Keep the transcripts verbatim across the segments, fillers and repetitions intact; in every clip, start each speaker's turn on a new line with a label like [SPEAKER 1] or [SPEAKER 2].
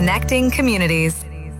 [SPEAKER 1] connecting communities.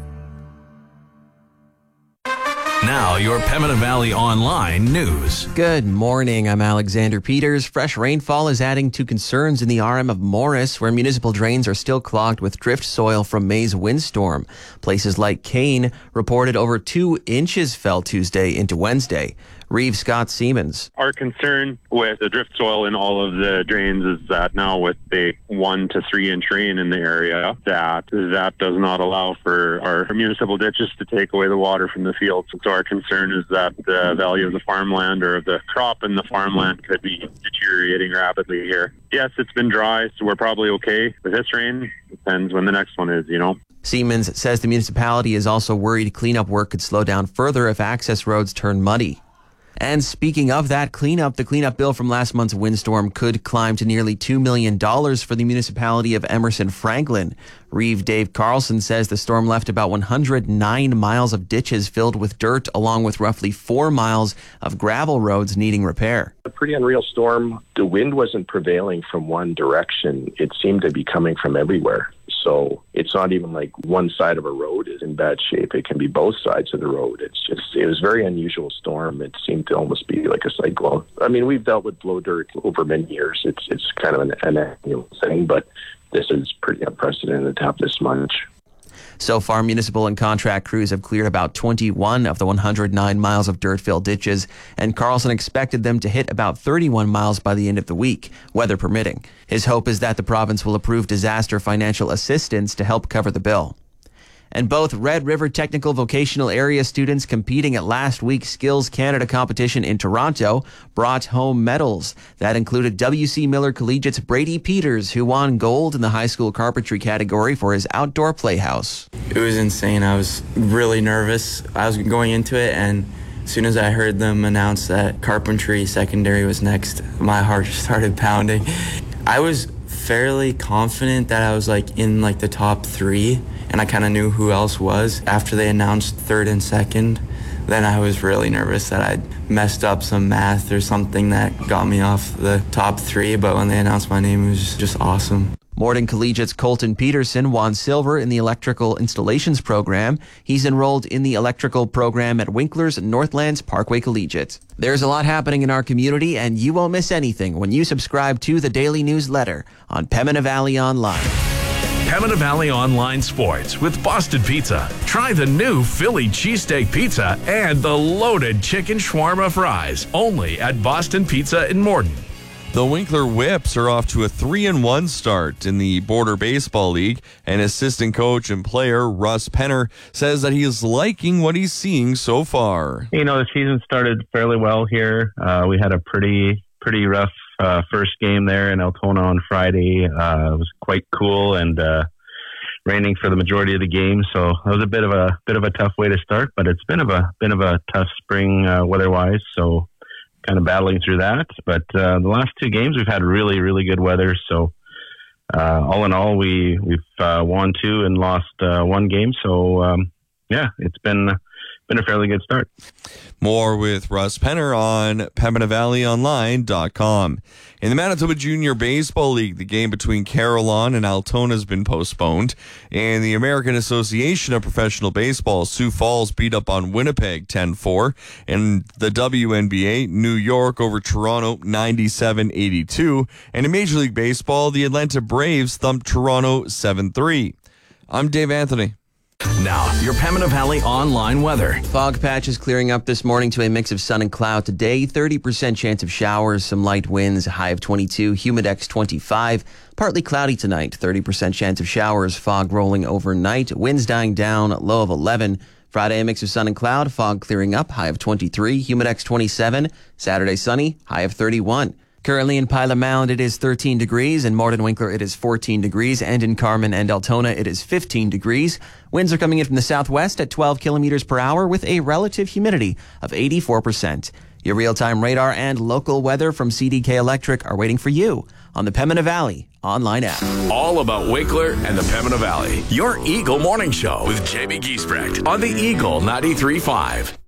[SPEAKER 2] Now, your Pembina Valley Online news.
[SPEAKER 3] Good morning. I'm Alexander Peters. Fresh rainfall is adding to concerns in the R M of Morris, where municipal drains are still clogged with drift soil from May's windstorm. Places like Kane reported over two inches fell Tuesday into Wednesday. Reeve Scott Siemens.
[SPEAKER 4] Our concern with the drift soil in all of the drains is that now with the one to three inch rain in the area, that that does not allow for our municipal ditches to take away the water from the fields. So our concern is that the value of the farmland or the crop in the farmland could be deteriorating rapidly here. Yes, it's been dry, so we're probably okay with this rain. Depends when the next one is, you know.
[SPEAKER 3] Siemens says the municipality is also worried cleanup work could slow down further if access roads turn muddy. And speaking of that cleanup, the cleanup bill from last month's windstorm could climb to nearly two million dollars for the municipality of Emerson Franklin. Reeve Dave Carlson says the storm left about one hundred nine miles of ditches filled with dirt, along with roughly four miles of gravel roads needing repair.
[SPEAKER 5] A pretty unreal storm. The wind wasn't prevailing from one direction. It seemed to be coming from everywhere. So it's not even like one side of a road is in bad shape. It can be both sides of the road. It's just, it was a very unusual storm. It seemed to almost be like a cyclone. I mean, we've dealt with blow dirt over many years. It's it's kind of an, an annual thing, but this is pretty unprecedented to have this much.
[SPEAKER 3] So far, municipal and contract crews have cleared about twenty-one of the one hundred nine miles of dirt-filled ditches, and Carlson expected them to hit about thirty-one miles by the end of the week, weather permitting. His hope is that the province will approve disaster financial assistance to help cover the bill. And both Red River Technical Vocational Area students competing at last week's Skills Canada competition in Toronto brought home medals. That included W C Miller Collegiate's Brady Peters, who won gold in the high school carpentry category for his outdoor playhouse.
[SPEAKER 6] It was insane. I was really nervous. I was going into it, and as soon as I heard them announce that carpentry secondary was next, my heart just started pounding. I was fairly confident that I was like in like the top three, and I kind of knew who else was. After they announced third and second, then I was really nervous that I'd messed up some math or something that got me off the top three, but when they announced my name, it was just awesome.
[SPEAKER 3] Morden Collegiate's Colton Peterson won silver in the electrical installations program. He's enrolled in the electrical program at Winkler's Northlands Parkway Collegiate. There's a lot happening in our community, and you won't miss anything when you subscribe to the daily newsletter on Pembina Valley Online.
[SPEAKER 2] Pembina Valley Online Sports with Boston Pizza. Try the new Philly cheesesteak pizza and the loaded chicken shawarma fries, only at Boston Pizza in Morden.
[SPEAKER 7] The Winkler Whips are off to a three and one start in the Border Baseball League, and assistant coach and player Russ Penner says that he is liking what he's seeing so far.
[SPEAKER 8] You know, the season started fairly well here. Uh, we had a pretty, pretty rough uh, first game there in Altona on Friday. Uh, it was quite cool and uh, raining for the majority of the game, so it was a bit of a bit of a tough way to start. But it's been of a bit of a tough spring uh, weather-wise, so kind of battling through that. But uh, the last two games we've had really, really good weather. So uh, all in all, we we've uh, won two and lost uh, one game. So um, yeah, it's been been a fairly good start.
[SPEAKER 7] More with Russ Penner on Pembina Valley Online dot com. In the Manitoba Junior Baseball League, the game between Carillon and Altona has been postponed. In the American Association of Professional Baseball, Sioux Falls beat up on Winnipeg ten four. In the W N B A, New York over Toronto ninety-seven eighty-two. And in Major League Baseball, the Atlanta Braves thumped Toronto seven three. I'm Dave Anthony.
[SPEAKER 2] Now, your Pembina Valley Online weather.
[SPEAKER 3] Fog patches clearing up this morning to a mix of sun and cloud today. thirty percent chance of showers, some light winds, a high of twenty-two, humidex twenty-five. Partly cloudy tonight, thirty percent chance of showers, fog rolling overnight, winds dying down, low of eleven. Friday, a mix of sun and cloud, fog clearing up, high of twenty-three, humidex twenty-seven. Saturday, sunny, high of thirty-one. Currently in Pilot Mound, it is thirteen degrees. In Morden Winkler, it is fourteen degrees. And in Carman and Altona, it is fifteen degrees. Winds are coming in from the southwest at twelve kilometers per hour with a relative humidity of eighty-four percent. Your real-time radar and local weather from C D K Electric are waiting for you on the Pembina Valley Online app.
[SPEAKER 2] All about Winkler and the Pembina Valley. Your Eagle Morning Show with Jamie Giesbrecht on the Eagle ninety-three point five.